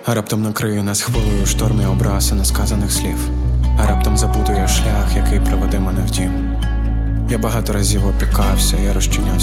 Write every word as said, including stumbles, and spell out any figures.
А раптом накриє нас хвилею шторм і образ і несказаних слів. А раптом забуду я шлях, який приведе мене в дім. Я багато разів опікався, я розчинявся